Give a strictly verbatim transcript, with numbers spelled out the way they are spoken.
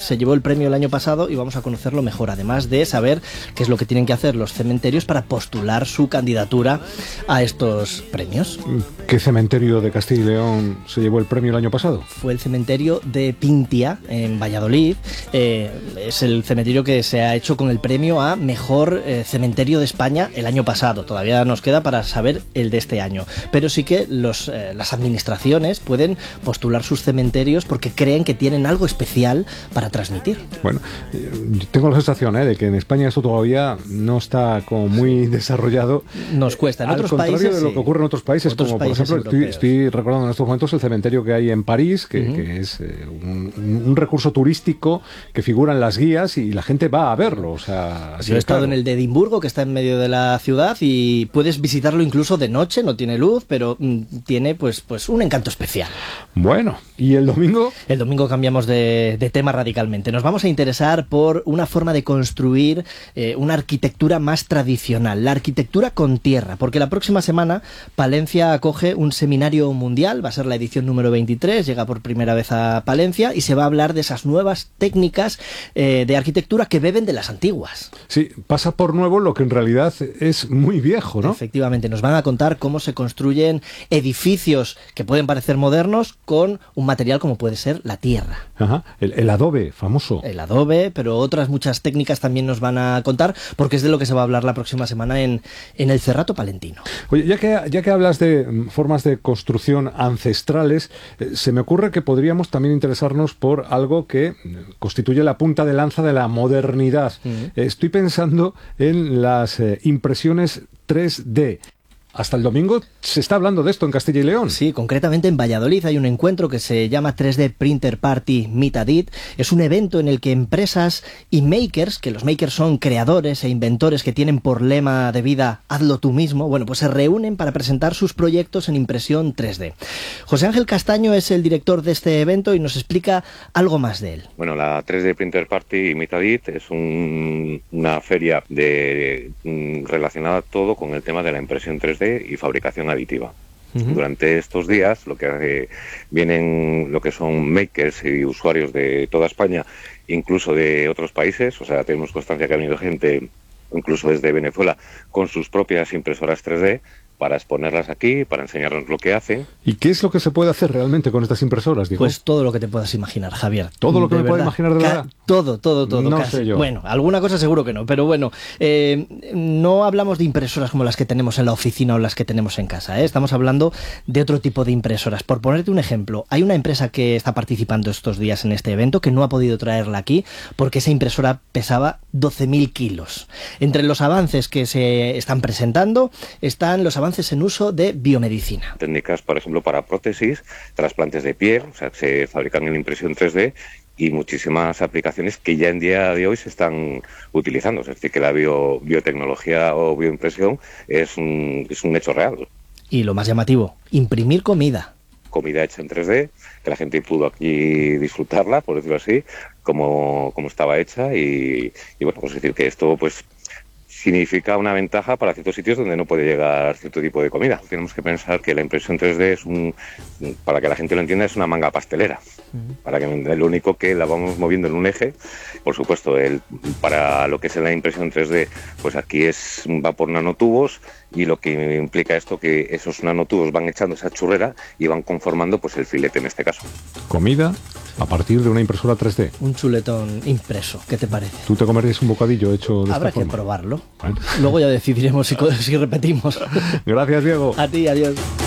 se llevó el premio el año pasado y vamos a conocerlo mejor, además de saber qué es lo que tienen que hacer los cementerios para postular su candidatura a estos premios. ¿Qué cementerio de Castilla y León se llevó el premio el año pasado? Fue el cementerio de Pintia, en Valladolid. Eh, es el cementerio que se ha hecho con el premio a mejor eh, cementerio de España el año pasado. Todavía nos queda para saber el de este año. Pero sí que los, eh, las administraciones pueden postular sus cementerios porque creen que tienen algo especial para transmitir. Bueno, tengo la sensación ¿eh? de que en España esto todavía no está como muy desarrollado. Nos cuesta. En Al otros contrario países, de lo sí. que ocurre en otros países, Otros como países por ejemplo, estoy, estoy recordando en estos momentos el cementerio que hay en París, que, uh-huh. que es eh, un, un recurso turístico que figura en las guías y la gente va a verlo. O sea, Yo he estado claro. en el de Edimburgo, que está en medio de la ciudad, y puedes visitarlo incluso de noche, no tiene luz, pero mm, tiene pues, pues un encanto especial. Bueno, ¿y el domingo? El domingo cambiamos de, de tema radicalmente. Nos vamos a interesar por una forma de construir eh, una arquitectura más tradicional, la arquitectura con tierra, porque la próxima semana Palencia acoge un seminario mundial, va a ser la edición número veintitrés, llega por primera vez a Palencia y se va a hablar de esas nuevas técnicas eh, de arquitectura que beben de las antiguas. Sí, pasa por nuevo lo que en realidad es muy viejo, ¿no? Efectivamente, nos van a contar cómo se construyen edificios que pueden parecer modernos con un material como puede ser la tierra. Ajá, el, el adobe, famoso. El adobe, pero otras muchas técnicas también nos van a contar, porque es de lo que se va a hablar la próxima semana en, en el Cerrato Palentino. Oye, ya que, ya que hablas de formas de construcción ancestrales, eh, se me ocurre que podríamos también interesarnos por algo que constituye la punta de lanza de la modernidad. Uh-huh. Eh, estoy pensando en las eh, impresiones tres D. Hasta el domingo se está hablando de esto en Castilla y León. Sí, concretamente en Valladolid hay un encuentro que se llama tres D Printer Party Mitadit. Es un evento en el que empresas y makers, que los makers son creadores e inventores que tienen por lema de vida hazlo tú mismo, bueno, pues se reúnen para presentar sus proyectos en impresión tres D. José Ángel Castaño es el director de este evento y nos explica algo más de él. Bueno, la tres D Printer Party Mitadit es un, una feria de, de, relacionada todo con el tema de la impresión tres D y fabricación aditiva. Uh-huh. Durante estos días lo que eh, vienen lo que son makers y usuarios de toda España, incluso de otros países, o sea, tenemos constancia que ha venido gente incluso desde Venezuela con sus propias impresoras tres D para exponerlas aquí, para enseñarnos lo que hacen. ¿Y qué es lo que se puede hacer realmente con estas impresoras? Digo? Pues todo lo que te puedas imaginar, Javier. ¿Todo lo que de me verdad. puedo imaginar de verdad? Ca- todo, todo, todo. No casi. sé yo. Bueno, alguna cosa seguro que no, pero bueno, eh, no hablamos de impresoras como las que tenemos en la oficina o las que tenemos en casa, ¿eh? Estamos hablando de otro tipo de impresoras. Por ponerte un ejemplo, hay una empresa que está participando estos días en este evento que no ha podido traerla aquí porque esa impresora pesaba doce mil kilos. Entre los avances que se están presentando están los avances en uso de biomedicina. Técnicas, por ejemplo, para prótesis, trasplantes de piel, o sea, se fabrican en impresión tres D y muchísimas aplicaciones que ya en día de hoy se están utilizando. Es decir, que la bio, biotecnología o bioimpresión es un, es un hecho real. Y lo más llamativo, imprimir comida. Comida hecha en tres D, que la gente pudo aquí disfrutarla, por decirlo así, como, como estaba hecha y, y bueno, pues decir que esto pues significa una ventaja para ciertos sitios donde no puede llegar cierto tipo de comida. Tenemos que pensar que la impresión tres D es un, para que la gente lo entienda, es una manga pastelera. Uh-huh. Para que lo único que la vamos moviendo en un eje, por supuesto, el, para lo que es la impresión tres D, pues aquí es va por nanotubos y lo que implica esto que esos nanotubos van echando esa churrera y van conformando pues el filete en este caso. Comida a partir de una impresora tres D. Un chuletón impreso, ¿qué te parece? ¿Tú te comerías un bocadillo hecho de Habrá esta forma? que probarlo. Bueno. Luego ya decidiremos si, si repetimos. Gracias, Diego. A ti, adiós.